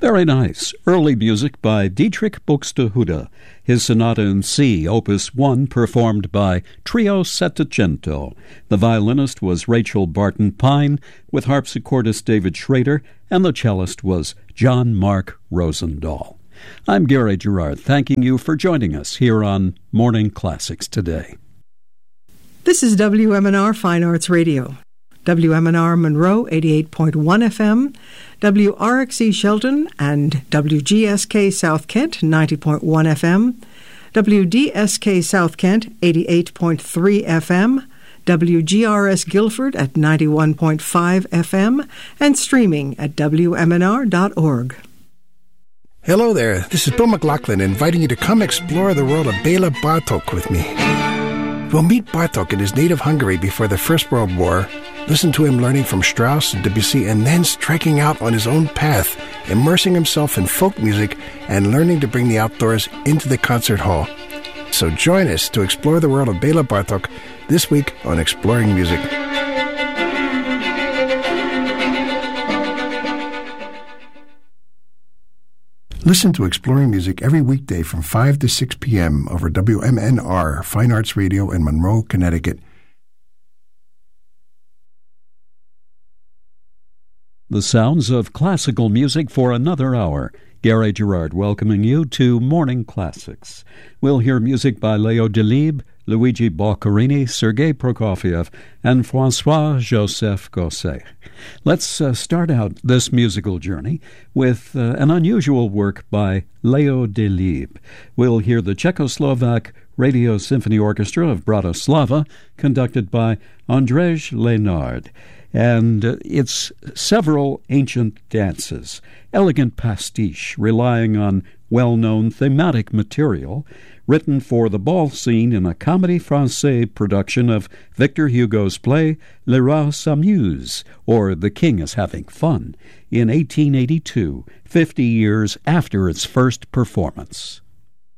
Very nice. Early music by Dietrich Buxtehude. His Sonata in C, Opus 1, performed by Trio Settecento. The violinist was Rachel Barton Pine, with harpsichordist David Schrader, and the cellist was John Mark Rosendahl. I'm Gary Gerard, thanking you for joining us here on Morning Classics today. This is WMNR Fine Arts Radio. WMNR Monroe 88.1 FM, WRXE Shelton and WGSK South Kent 90.1 FM, WDSK South Kent 88.3 FM, WGRS Guilford at 91.5 FM, and streaming at WMNR.org. Hello there, this is Bill McLaughlin inviting you to come explore the world of Bela Bartok with me. We'll meet Bartok in his native Hungary before the First World War, listen to him learning from Strauss and Debussy, and then striking out on his own path, immersing himself in folk music and learning to bring the outdoors into the concert hall. So join us to explore the world of Bela Bartok this week on Exploring Music. Listen to Exploring Music every weekday from 5 to 6 p.m. over WMNR, Fine Arts Radio in Monroe, Connecticut. The sounds of classical music for another hour. Gary Gerard welcoming you to Morning Classics. We'll hear music by Leo Delibes, Luigi Boccherini, Sergei Prokofiev, and François-Joseph Gosset. Let's start out this musical journey with an unusual work by Leo Delibes. We'll hear the Czechoslovak Radio Symphony Orchestra of Bratislava, conducted by Andrzej Lenard. And it's several ancient dances, elegant pastiche relying on well-known thematic material, written for the ball scene in a Comédie Française production of Victor Hugo's play Le Roi s'amuse, or The King is Having Fun, in 1882, 50 years after its first performance.